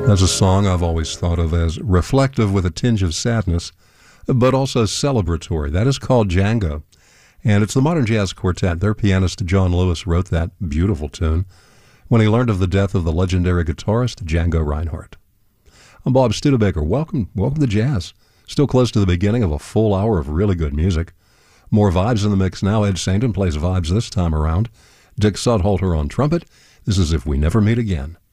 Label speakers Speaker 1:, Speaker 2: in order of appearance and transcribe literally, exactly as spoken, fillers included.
Speaker 1: That's a song I've always thought of as reflective with a tinge of sadness, but also celebratory. That is called Django. And it's the Modern Jazz Quartet. Their pianist John Lewis wrote that beautiful tune when he learned of the death of the legendary guitarist Django Reinhardt. I'm Bob Studebaker. Welcome, welcome to Jazz. Still close to the beginning of a full hour of really good music. More vibes in the mix now. Ed Sainton plays vibes this time around. Dick Sudhalter on trumpet. This is If We Never Meet Again.